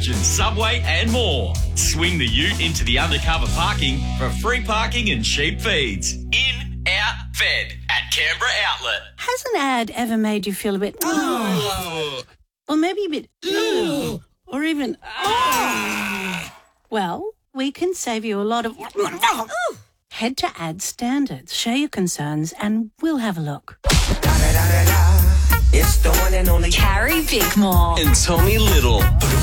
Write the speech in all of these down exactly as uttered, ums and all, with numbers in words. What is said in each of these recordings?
Virgin, Subway and more. Swing the ute into the undercover parking for free parking and cheap feeds. In, out, fed at Canberra Outlet. Has an ad ever made you feel a bit... Oh. Or maybe a bit... Oh. Or even... Oh. Well, we can save you a lot of... Head to Ad Standards, share your concerns, and we'll have a look. It's the one and only Carrie Bickmore And Tommy Little.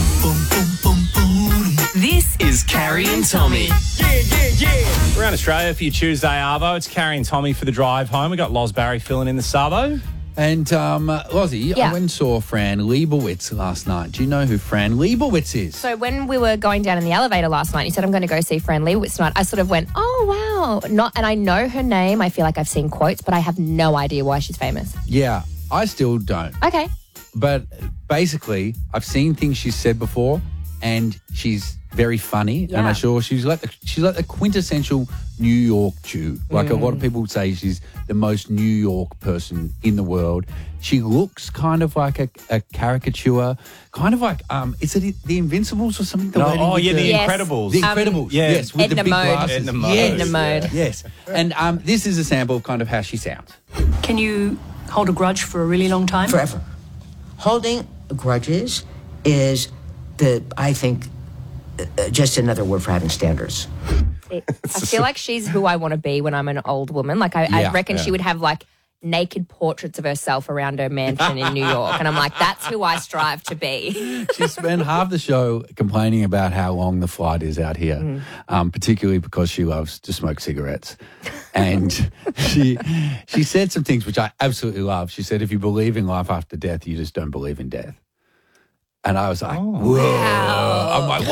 This Is Carrie and Tommy. Yeah, yeah, yeah. Around Australia for your Tuesday Arvo. It's Carrie and Tommy for the drive home. We got Loz Barry filling in the Sabo. And, um, Lozzie, Yeah. I went and saw Fran Lebowitz last night. Do you know who Fran Lebowitz is? So when we were going down in the elevator last night, you said, I'm going to go see Fran Lebowitz tonight. I sort of went, oh, wow. Not, and I know her name. I feel like I've seen quotes, but I have no idea why she's famous. Yeah, I still don't. Okay. But basically, I've seen things she's said before, and she's very funny. Yeah. And I'm sure she's like the, she's like the quintessential New York Jew. Like a lot of people say, she's the most New York person in the world. She looks kind of like a, a caricature, kind of like um, is it The Invincibles or something? The No, lady oh, with yeah, The Yes. Incredibles. The Um, Incredibles, yeah. yes, with Edna the big Mode. glasses. Edna Mode. Yes. Edna Mode. Yes, and um, this is a sample of kind of how she sounds. Can you hold a grudge for a really long time? forever. Holding grudges is the, I think, uh, just another word for having standards. I feel like she's who I want to be when I'm an old woman. Like, I, Yeah, I reckon yeah. she would have, like, naked portraits of herself around her mansion in New York. And I'm like, that's who I strive to be. She spent half the show complaining about how long the flight is out here, Mm. um, particularly because she loves to smoke cigarettes. And she she said some things which I absolutely love. She said, if you believe in life after death, you just don't believe in death. And I was like, whoa. I'm like,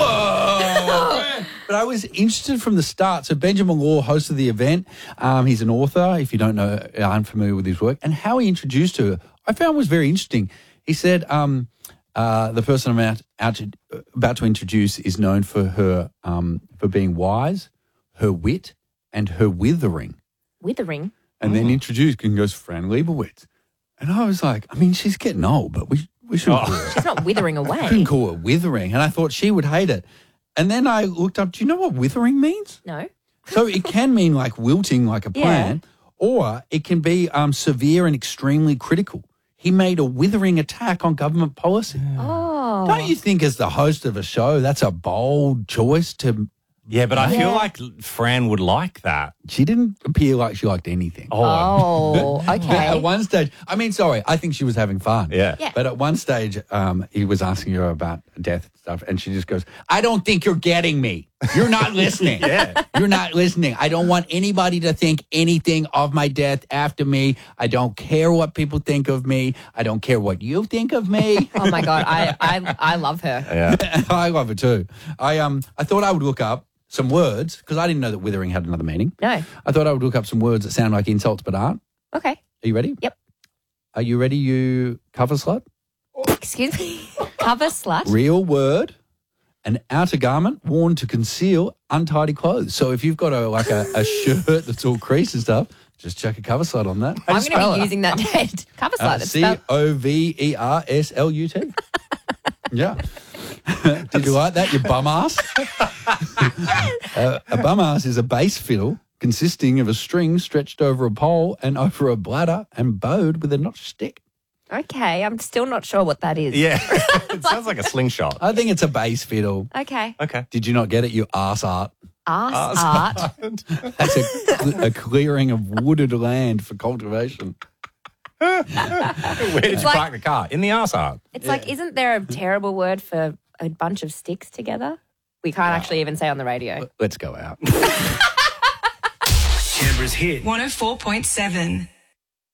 whoa. But I was interested from the start. So Benjamin Law hosted the event. Um, he's an author, if you don't know, aren't familiar with his work. And how he introduced her, I found was very interesting. He said, um, uh, the person I'm out, out to, about to introduce is known for her um, for being wise, her wit, and her withering. Withering. And then introduced and goes, Fran Lebowitz. And I was like, I mean, she's getting old, but we, we shouldn't call her. She's not withering I away. couldn't call it withering, and I thought she would hate it. And then I looked up, do you know what withering means? No. So it can mean like wilting like a Yeah. plant, or it can be um, severe and extremely critical. He made a withering attack on government policy. Oh. Don't you think as the host of a show, that's a bold choice to... Yeah, but I feel Yeah. like Fran would like that. She didn't appear like she liked anything. Oh, At okay. one stage, I mean, sorry, I think she was having fun. Yeah. Yeah. But at one stage, um, he was asking her about death and stuff, and she just goes, I don't think you're getting me. You're not listening. Yeah. You're not listening. I don't want anybody to think anything of my death after me. I don't care what people think of me. I don't care what you think of me. Oh, my God. I, I, I love her. Yeah. I love it too. I um I thought I would look up some words, because I didn't know that withering had another meaning. No. I thought I would look up some words that sound like insults but aren't. Okay. Are you ready? Yep. Are you ready, you cover slut? Excuse me. Cover slut. Real word, an outer garment worn to conceal untidy clothes. So if you've got a like a, a shirt that's all creased and stuff, just check a cover slut on that. How do I'm you going spell to be it? using that dead cover Uh, slut. It's C spelled- O V E R S L U T. Yeah. Did you like that, you bum ass? uh, a bum ass is a bass fiddle consisting of a string stretched over a pole and over a bladder and bowed with a notched stick. Okay. I'm still not sure what that is. Yeah. It sounds like a slingshot. I think it's a bass fiddle. Okay. Okay. Did you not get it, you ass art? Arse art. That's a, a clearing of wooded land for cultivation. Where did you like- park the car? In the arse art. It's like, isn't there a terrible word for a bunch of sticks together? We can't actually even say on the radio. Let's go out. Canberra's hit. one oh four point seven.